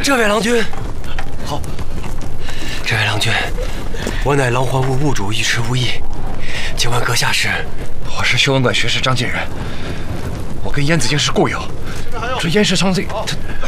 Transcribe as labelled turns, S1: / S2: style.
S1: 这位郎君，好。这位郎君，我乃狼皇坞坞主尉迟无义，请问阁下是？
S2: 我是修文馆学士张进人，我跟燕子京是故友。这燕世昌这